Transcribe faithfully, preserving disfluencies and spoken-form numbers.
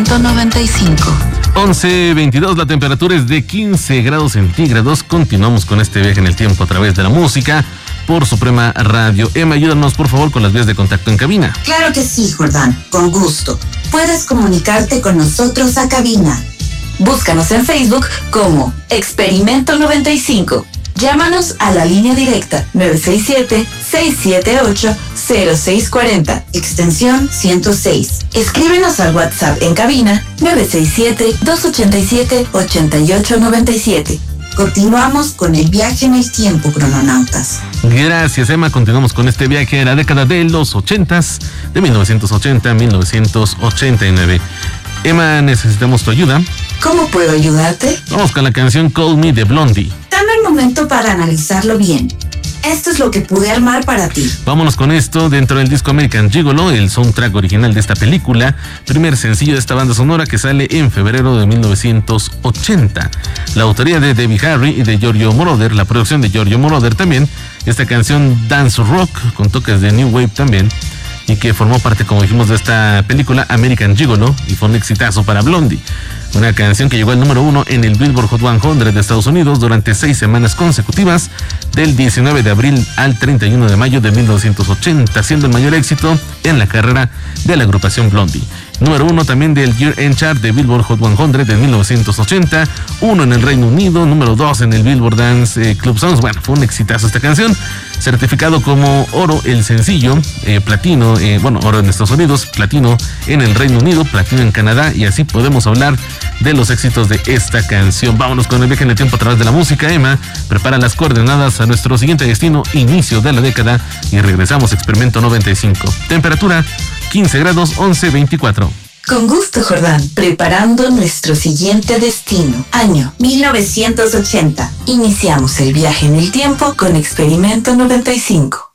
Experimento noventa y cinco. once veintidós, la temperatura es de quince grados centígrados. Continuamos con este viaje en el tiempo a través de la música por Suprema Radio. Emma, ayúdanos por favor con las vías de contacto en cabina. Claro que sí, Jordán, con gusto. Puedes comunicarte con nosotros a cabina. Búscanos en Facebook como Experimento noventa y cinco. Llámanos a la línea directa nueve seis siete, seis siete ocho, cero seis cuatro cero, extensión ciento seis. Escríbenos al WhatsApp en cabina nueve seis siete, dos ocho siete, ocho ocho nueve siete. Continuamos con el viaje en el tiempo, crononautas. Gracias, Emma. Continuamos con este viaje a la década de los ochentas, de mil novecientos ochenta a mil novecientos ochenta y nueve. Emma, necesitamos tu ayuda. ¿Cómo puedo ayudarte? Vamos con la canción Call Me de Blondie. Dame un momento para analizarlo bien. Esto es lo que pude armar para ti. Vámonos con esto dentro del disco American Gigolo, el soundtrack original de esta película, primer sencillo de esta banda sonora que sale en febrero de mil novecientos ochenta. La autoría de Debbie Harry y de Giorgio Moroder, la producción de Giorgio Moroder también. Esta canción dance rock con toques de new wave también, y que formó parte, como dijimos, de esta película American Gigolo y fue un exitazo para Blondie. Una canción que llegó al número uno en el Billboard Hot cien de Estados Unidos durante seis semanas consecutivas, del diecinueve de abril al treinta y uno de mayo de mil novecientos ochenta, siendo el mayor éxito en la carrera de la agrupación Blondie. Número uno también del Year End Chart de Billboard Hot cien de mil novecientos ochenta, uno en el Reino Unido, número dos en el Billboard Dance Club Songs. Bueno, fue un exitazo esta canción, certificado como oro el sencillo, eh, platino, eh, bueno, oro en Estados Unidos, platino en el Reino Unido, platino en Canadá, y así podemos hablar de los éxitos de esta canción. Vámonos con el viaje en el tiempo a través de la música. Emma, prepara las coordenadas a nuestro siguiente destino, inicio de la década, y regresamos a Experimento noventa y cinco. Temperatura quince grados, once veinticuatro. Con gusto, Jordán. Preparando nuestro siguiente destino. Año mil novecientos ochenta. Iniciamos el viaje en el tiempo con Experimento noventa y cinco.